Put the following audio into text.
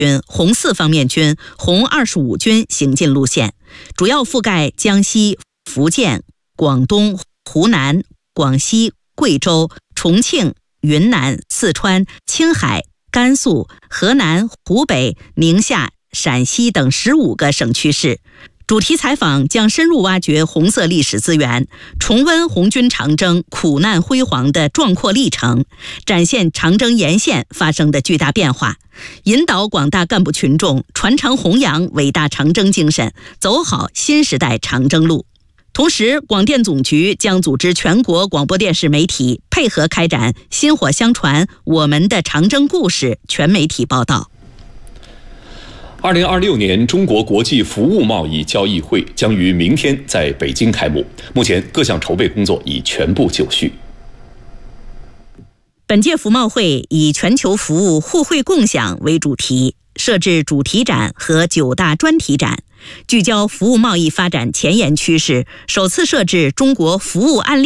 红4方面军、红25军行进路线，主要覆盖江西、福建、广东、湖南、广西、贵州、重庆、云南、四川、青海、甘肃、河南、湖北、宁夏、陕西等15个省区市。主题采访将深入挖掘红色历史资源，重温红军长征苦难辉煌的壮阔历程，展现长征沿线发生的巨大变化，引导广大干部群众传承弘扬伟大长征精神，走好新时代长征路。同时，广电总局将组织全国广播电视媒体配合开展薪火相传我们的长征故事全媒体报道。 2026年中国国际服务贸易交易会将于明天在北京开幕，目前各项筹备工作已全部就绪。 本届服贸会以全球服务互惠共享为主题，设置主题展和9大专题展，聚焦服务贸易发展前沿趋势，首次设置中国服务案例